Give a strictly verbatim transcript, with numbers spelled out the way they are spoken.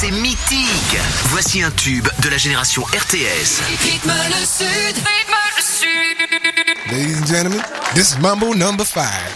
c'est mythique. Voici un tube de la génération R T S. Rythme le Sud, rythme le Sud. Ladies and gentlemen, this is Mambo number five.